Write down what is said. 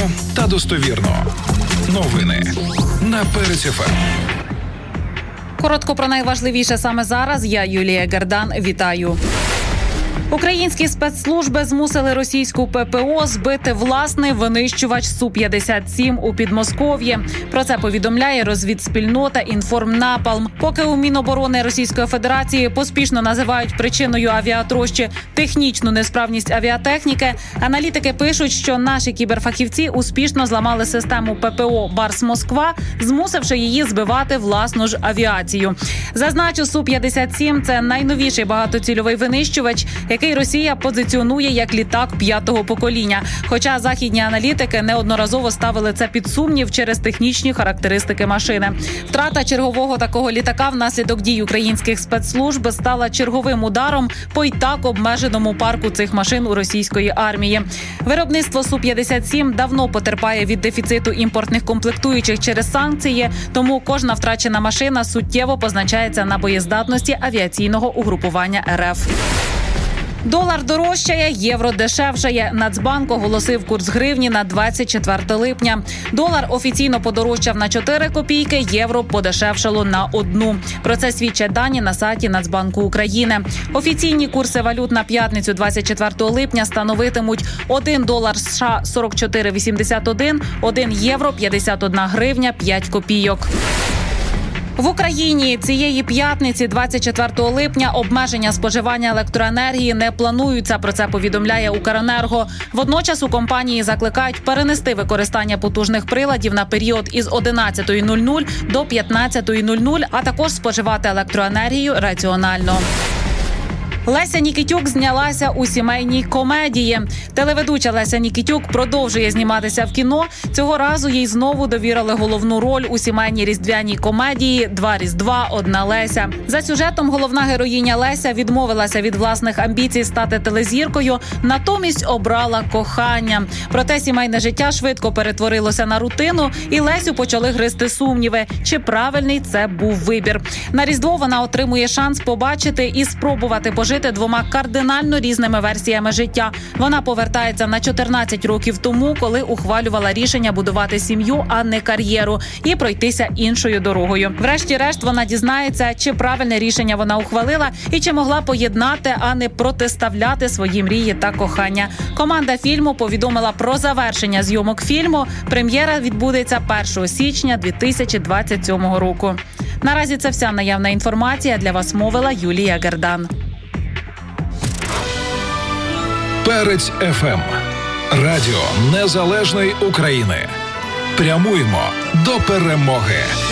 та достовірно. Новини на Перець ФМ. Коротко про найважливіше саме зараз. Я, Юлія Гердан, вітаю. Українські спецслужби змусили російську ППО збити власний винищувач Су-57 у Підмосков'ї. Про це повідомляє розвідспільнота «Інформнапалм». Поки у Міноборони Російської Федерації поспішно називають причиною авіатрощі технічну несправність авіатехніки, аналітики пишуть, що наші кіберфахівці успішно зламали систему ППО «Барс-Москва», змусивши її збивати власну ж авіацію. Зазначу, Су-57 – це найновіший багатоцільовий винищувач, який Росія позиціонує як літак 5-го покоління. Хоча західні аналітики неодноразово ставили це під сумнів через технічні характеристики машини. Втрата чергового такого літака внаслідок дій українських спецслужб стала черговим ударом по й так обмеженому парку цих машин у російської армії. Виробництво Су-57 давно потерпає від дефіциту імпортних комплектуючих через санкції, тому кожна втрачена машина суттєво позначається на боєздатності авіаційного угрупування РФ. Долар дорожчає, євро дешевшає. Нацбанк оголосив курс гривні на 24 липня. Долар офіційно подорожчав на 4 копійки, євро подешевшало на 1. Про це свідчать дані на сайті Нацбанку України. Офіційні курси валют на п'ятницю 24 липня становитимуть 1 долар США 44,81, 1 євро 51 гривня 5 копійок. В Україні цієї п'ятниці, 24 липня, обмеження споживання електроенергії не плануються. Про це повідомляє Укренерго. Водночас у компанії закликають перенести використання потужних приладів на період із 11:00 до 15:00, а також споживати електроенергію раціонально. Леся Нікітюк знялася у сімейній комедії. Телеведуча Леся Нікітюк продовжує зніматися в кіно. Цього разу їй знову довірили головну роль у сімейній різдвяній комедії «Два Різдва, одна Леся». За сюжетом головна героїня Леся відмовилася від власних амбіцій стати телезіркою, натомість обрала кохання. Проте сімейне життя швидко перетворилося на рутину, і Лесю почали гризти сумніви, чи правильний це був вибір. На Різдво вона отримує шанс побачити і спробувати пожити двома кардинально різними версіями життя. Вона повертається на 14 років тому, коли ухвалювала рішення будувати сім'ю, а не кар'єру, і пройтися іншою дорогою. Врешті-решт вона дізнається, чи правильне рішення вона ухвалила і чи могла поєднати, а не протиставляти свої мрії та кохання. Команда фільму повідомила про завершення зйомок фільму. Прем'єра відбудеться 1 січня 2027 року. Наразі це вся наявна інформація. Для вас мовила Юлія Гердан. Перець ФМ. Радіо Незалежної України. Прямуємо до перемоги.